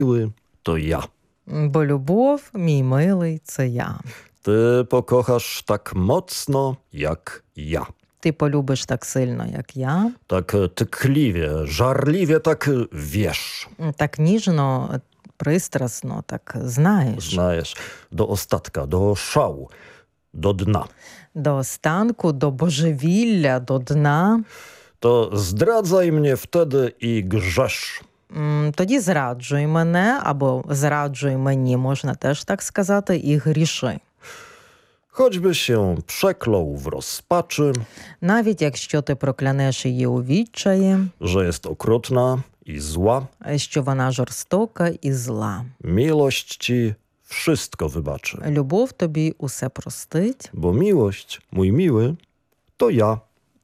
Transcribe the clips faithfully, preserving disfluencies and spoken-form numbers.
miły, to ja. Бо любов, мій милий, це я. Ty pokochasz tak mocno, jak ja. Ти полюбиш так сильно, як я. Tak tkliwie, żarliwie, tak wiesz. Так ніжно, пристрасно, так знаєш. Znajesz. Do ostatka, do szału, do dna. До останку, до божевілля, до дна. To zdradzaj mnie wtedy i grzesz. М, Тоді зраджуй мене, або зраджуй мені, можна теж так сказати, і гріши. Choćby się przeklął w rozpaczy, Навіть якщо ти проклянеш її у відчаї, że jest okrutna i zła, що вона жорстока і зла. miłość ci wszystko wybaczy. Любов тобі усе простить, Bo miłość, mój miły, to ja.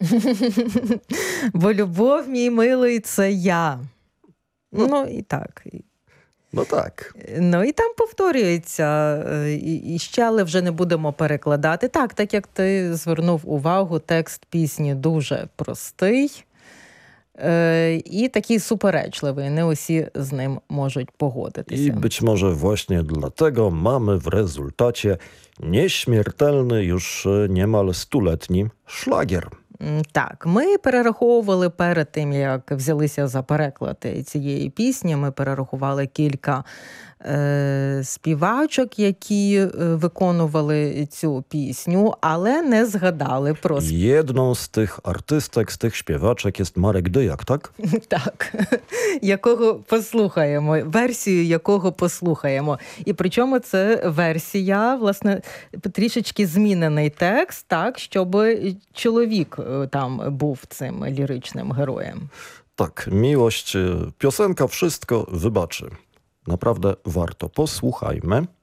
бо любов, мій милий, це я. Ну і так. No tak. Ну і там повторюється е, і, і ще, але вже не будемо перекладати. Так, так як ти звернув увагу, текст пісні дуже простий е, і такий суперечливий. Не усі з ним можуть погодитися. I być może właśnie dlatego mamy w rezultacie nieśmiertelny, już e, niemal stuletni szlagier. М, Так, ми перераховували перед тим, як взялися за переклад цієї пісні, ми перерахували кілька е, співачок, які е, виконували цю пісню, але не згадали про сп- Jedną z tych artystek, z tych śpiewaczek jest Marek Dyjak, tak? так, якого послухаємо, версію якого послухаємо. І причому це версія, власне, трішечки змінений текст, так, щоб чоловік е, там був цим ліричним героєм. Tak, miłość, e, piosenka wszystko wybaczy. Naprawdę warto. Posłuchajmy.